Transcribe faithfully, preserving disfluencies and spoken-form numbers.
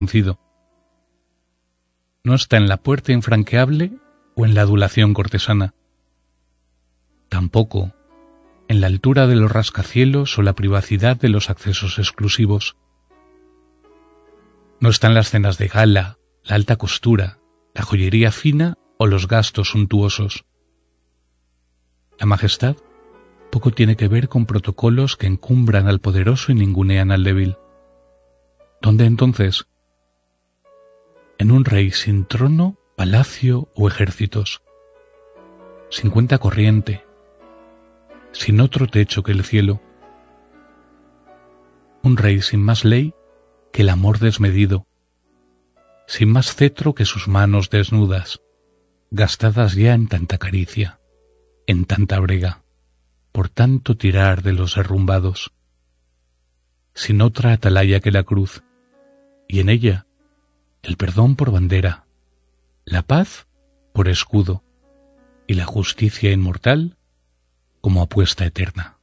vencido. No está en la puerta infranqueable o en la adulación cortesana. Tampoco en la altura de los rascacielos o la privacidad de los accesos exclusivos. No está en las cenas de gala, la alta costura, la joyería fina o los gastos suntuosos. La majestad poco tiene que ver con protocolos que encumbran al poderoso y ningunean al débil. ¿Dónde entonces? En un rey sin trono, palacio o ejércitos, sin cuenta corriente, sin otro techo que el cielo. Un rey sin más ley que el amor desmedido, sin más cetro que sus manos desnudas, gastadas ya en tanta caricia, en tanta brega, por tanto tirar de los derrumbados, sin otra atalaya que la cruz, y en ella el perdón por bandera, la paz por escudo y la justicia inmortal como apuesta eterna.